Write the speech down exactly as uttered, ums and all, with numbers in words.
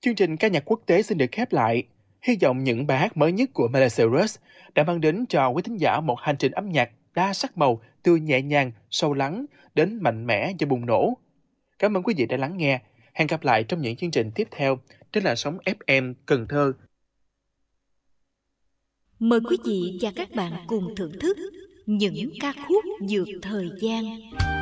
Chương trình ca nhạc quốc tế xin được khép lại. Hy vọng những bài hát mới nhất của Miley Cyrus đã mang đến cho quý thính giả một hành trình âm nhạc đa sắc màu, từ nhẹ nhàng, sâu lắng đến mạnh mẽ và bùng nổ. Cảm ơn quý vị đã lắng nghe. Hẹn gặp lại trong những chương trình tiếp theo trên làn sóng ép em Cần Thơ. Mời quý vị và các bạn cùng thưởng thức những ca khúc vượt thời gian.